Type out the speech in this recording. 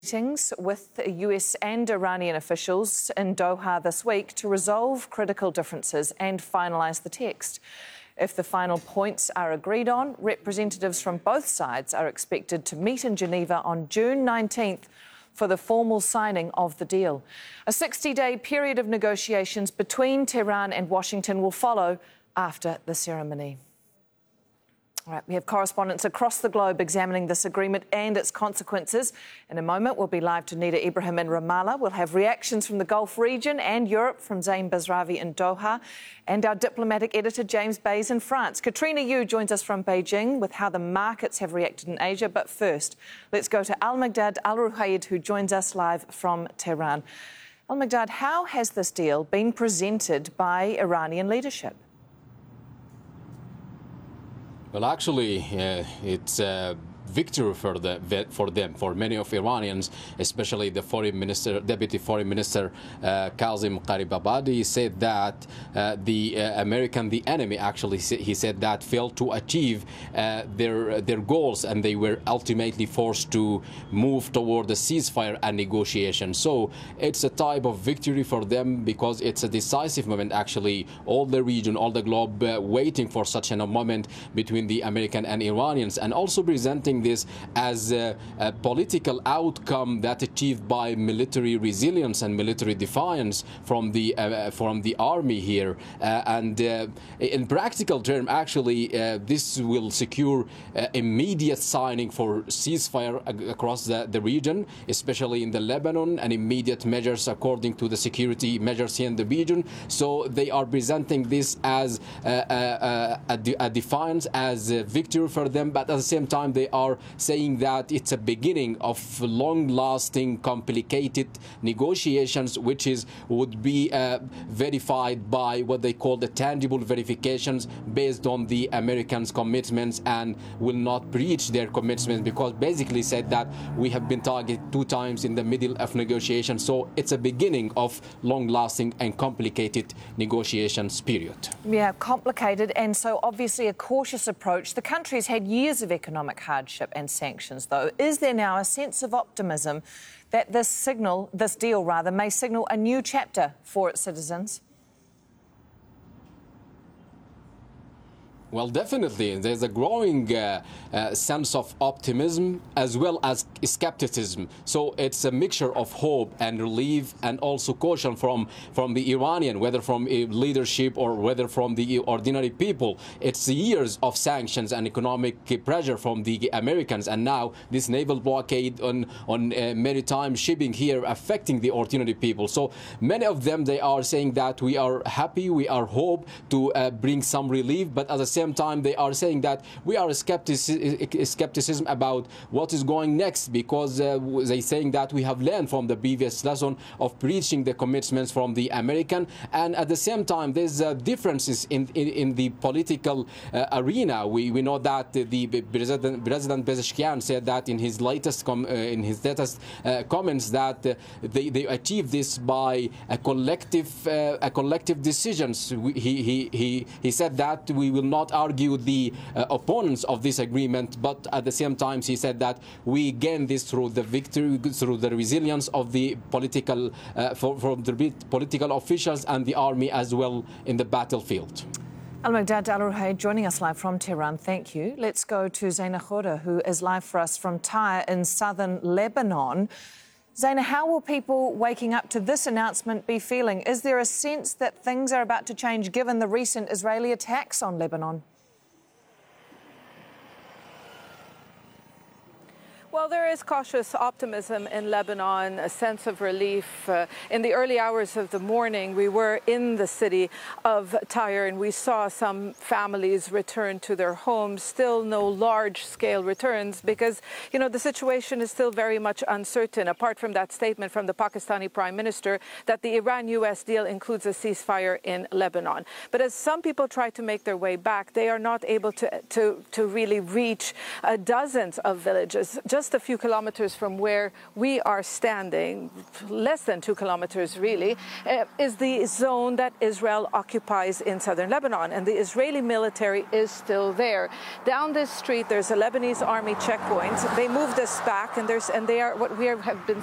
Meetings with US and Iranian officials in Doha this week to resolve critical differences and finalise the text. If the final points are agreed on, representatives from both sides are expected to meet in Geneva on June 19th for the formal signing of the deal. A 60-day period of negotiations between Tehran and Washington will follow after the ceremony. All right, we have correspondents across the globe examining this agreement and its consequences. In a moment, we'll be live to Nida Ibrahim in Ramallah. We'll have reactions from the Gulf region and Europe from Zain Bazravi in Doha, and our diplomatic editor, James Bays, in France. Katrina Yu joins us from Beijing with how the markets have reacted in Asia. But first, let's go to Al-Migdad Al-Ruhaid, who joins us live from Tehran. Al-Migdad, how has this deal been presented by Iranian leadership? Well, actually, it's a victory for them, for many of Iranians, especially the Deputy Foreign Minister Kazim Gharibabadi said that the enemy, actually, he said that failed to achieve their goals, and they were ultimately forced to move toward a ceasefire and negotiation. So it's a type of victory for them because it's a decisive moment. Actually, all the region, all the globe waiting for such a moment between the American and Iranians, and also presenting this as a political outcome that achieved by military resilience and military defiance from the army here. In practical terms, actually, this will secure immediate signing for ceasefire across the region, especially in the Lebanon, and immediate measures according to the security measures here in the region. So they are presenting this as a defiance, as a victory for them, but at the same time they are saying that it's a beginning of long-lasting, complicated negotiations, which would be verified by what they call the tangible verifications based on the Americans' commitments, and will not breach their commitments, because basically said that we have been targeted 2 times in the middle of negotiations. So it's a beginning of long-lasting and complicated negotiations period. Yeah, complicated, and so obviously a cautious approach. The country's had years of economic hardship and sanctions, though. Is there now a sense of optimism that this deal may signal a new chapter for its citizens? Well, definitely. There's a growing sense of optimism as well as skepticism. So it's a mixture of hope and relief, and also caution from the Iranian, whether from leadership or whether from the ordinary people. It's years of sanctions and economic pressure from the Americans, and now this naval blockade on maritime shipping here affecting the ordinary people. So many of them, they are saying that we are happy, we are hope to bring some relief, but at the same time they are saying that we are skepticism about what is going next, because they saying that we have learned from the previous lesson of breaching the commitments from the American, and at the same time there's differences in the political arena. We know that the President Pezeshkian said that in his latest comments that they achieved this by a collective decisions. He said that we will not argue the opponents of this agreement, but at the same time he said that we gain this through the victory, through the resilience of the political from the political officials and the army as well in the battlefield. Al-Migdad Al-Ruhaid joining us live from Tehran. Thank you. Let's go to Zaina Khoda, who is live for us from Tyre in southern Lebanon. Zaina, how will people waking up to this announcement be feeling? Is there a sense that things are about to change given the recent Israeli attacks on Lebanon? Well, there is cautious optimism in Lebanon, a sense of relief. In the early hours of the morning, we were in the city of Tyre and we saw some families return to their homes. Still no large-scale returns because, you know, the situation is still very much uncertain, apart from that statement from the Pakistani Prime Minister that the Iran-US deal includes a ceasefire in Lebanon. But as some people try to make their way back, they are not able to really reach dozens of villages. Just just a few kilometers from where we are standing, less than 2 kilometers really, is the zone that Israel occupies in southern Lebanon, and the Israeli military is still there. Down this street, there's a Lebanese army checkpoint. They moved us back, and they are what we have been